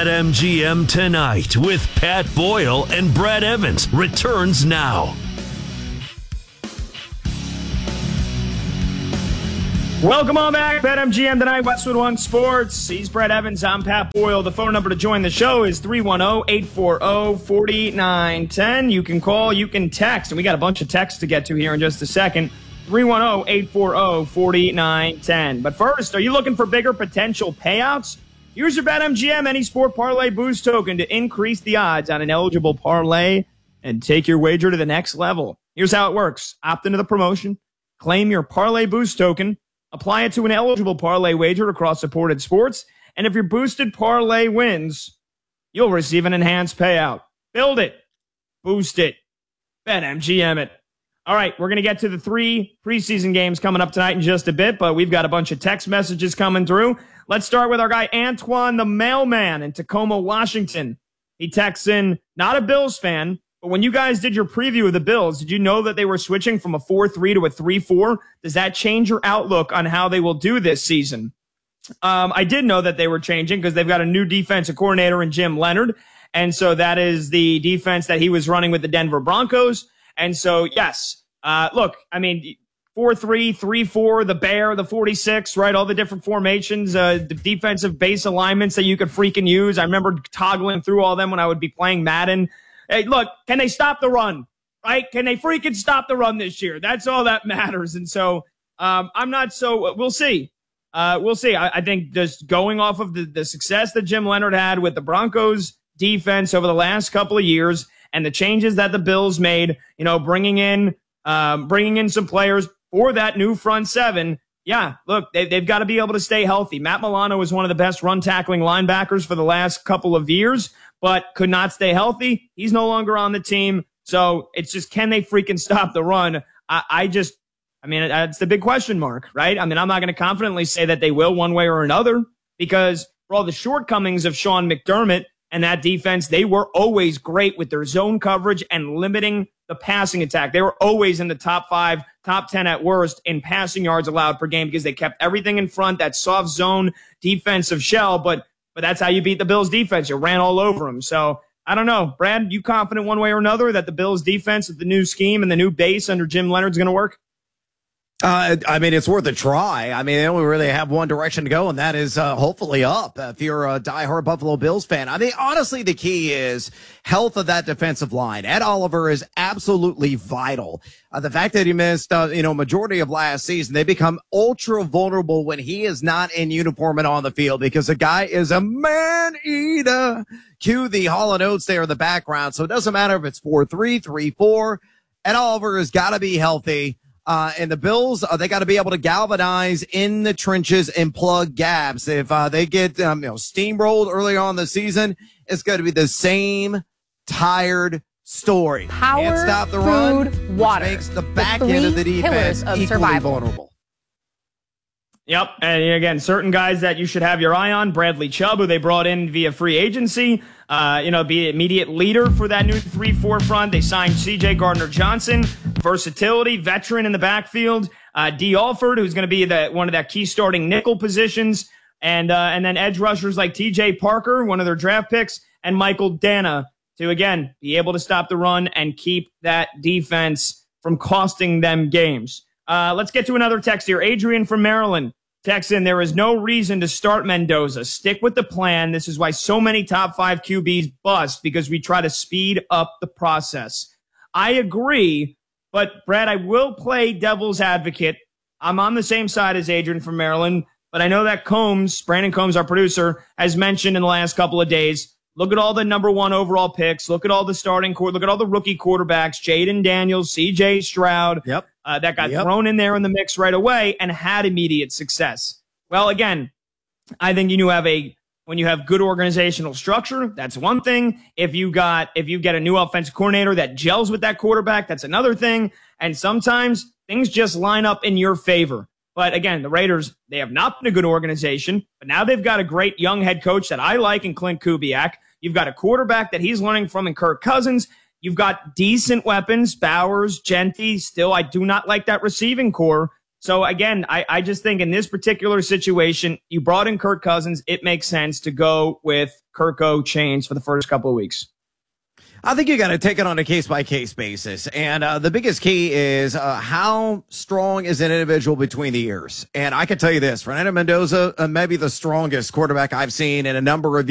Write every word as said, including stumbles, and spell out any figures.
BetMGM Tonight with Pat Boyle and Brad Evans returns now. Welcome on back, BetMGM Tonight, Westwood One Sports. He's Brad Evans, I'm Pat Boyle. The phone number to join the show is three one zero, eight four zero, four nine one zero. You can call, you can text, and we got a bunch of texts to get to here in just a second. three one zero, eight four zero, four nine one zero. But first, are you looking for bigger potential payouts? Use your BetMGM Any Sport Parlay Boost token to increase the odds on an eligible parlay and take your wager to the next level. Here's how it works. Opt into the promotion, claim your Parlay Boost token, apply it to an eligible parlay wager across supported sports, and if your boosted parlay wins, you'll receive an enhanced payout. Build it. Boost it. BetMGM it. All right, we're going to get to the three preseason games coming up tonight in just a bit, but we've got a bunch of text messages coming through. Let's start with our guy Antoine the Mailman in Tacoma, Washington. He texts in, not a Bills fan, but when you guys did your preview of the Bills, did you know that they were switching from a four three to a three four? Does that change your outlook on how they will do this season? Um, I did know that they were changing because they've got a new defensive coordinator in Jim Leonhard. And so that is the defense that he was running with the Denver Broncos. And so, yes, uh, look, I mean, four three, three four, the Bear, the forty-six, right? All the different formations, uh, the defensive base alignments that you could freaking use. I remember toggling through all them when I would be playing Madden. Hey, look, can they stop the run, right? Can they freaking stop the run this year? That's all that matters. And so um, I'm not so – we'll see. Uh, we'll see. I, I think just going off of the, the success that Jim Leonhard had with the Broncos defense over the last couple of years and the changes that the Bills made, you know, bringing in um, bringing in some players for that new front seven, yeah, look, they, they've got to be able to stay healthy. Matt Milano is one of the best run-tackling linebackers for the last couple of years, but could not stay healthy. He's no longer on the team. So it's just, can they freaking stop the run? I, I just, I mean, that's the big question mark, right? I mean, I'm not going to confidently say that they will one way or another because for all the shortcomings of Sean McDermott and that defense, they were always great with their zone coverage and limiting the passing attack. They were always in the top five, top ten at worst in passing yards allowed per game because they kept everything in front, that soft zone defensive shell, but But that's how you beat the Bills defense. You ran all over them. So I don't know. Brad, you confident one way or another that the Bills defense with the new scheme and the new base under Jim Leonhard is going to work? Uh, I mean, it's worth a try. I mean, they only really have one direction to go, and that is uh, hopefully up if you're a diehard Buffalo Bills fan. I mean, honestly, the key is health of that defensive line. Ed Oliver is absolutely vital. Uh, the fact that he missed, uh, you know, majority of last season, they become ultra vulnerable when he is not in uniform and on the field because the guy is a man-eater. Cue the Hall and Oates there in the background. So it doesn't matter if it's four three, three four. Ed Oliver has got to be healthy. Uh, and the Bills, uh, they got to be able to galvanize in the trenches and plug gaps. If uh, they get um, you know steamrolled early on in the season, it's going to be the same tired story. Power, Can't stop the food, run, water. which makes the back the end of the defense of equally survival. vulnerable. Yep. And again, certain guys that you should have your eye on. Bradley Chubb, who they brought in via free agency, uh, you know, be an immediate leader for that new three four front. They signed C J Gardner-Johnson, versatility, veteran in the backfield. Uh, D. Alford, who's going to be the, one of that key starting nickel positions. And, uh, and then edge rushers like T J Parker, one of their draft picks, and Michael Dana to, again, be able to stop the run and keep that defense from costing them games. Uh, let's get to another text here. Adrian from Maryland texts in, there is no reason to start Mendoza. Stick with the plan. This is why so many top five Q Bs bust, because we try to speed up the process. I agree, but Brad, I will play devil's advocate. I'm on the same side as Adrian from Maryland, but I know that Combs, Brandon Combs, our producer, has mentioned in the last couple of days, look at all the number one overall picks. Look at all the starting core. Look at all the rookie quarterbacks, Jaden Daniels, C J Stroud. Yep. Uh, that got yep. thrown in there in the mix right away and had immediate success. Well, again, I think you have a when you have good organizational structure, that's one thing. If you got if you get a new offensive coordinator that gels with that quarterback, that's another thing. And sometimes things just line up in your favor. But again, the Raiders, they have not been a good organization, but now they've got a great young head coach that I like in Clint Kubiak. You've got a quarterback that he's learning from in Kirk Cousins. You've got decent weapons, Bowers, Genty. Still, I do not like that receiving core. So again, I, I just think in this particular situation, you brought in Kirk Cousins. It makes sense to go with Kirko Chains for the first couple of weeks. I think you got to take it on a case by case basis. And uh, the biggest key is uh, how strong is an individual between the ears. And I can tell you this, Fernando Mendoza, uh, maybe the strongest quarterback I've seen in a number of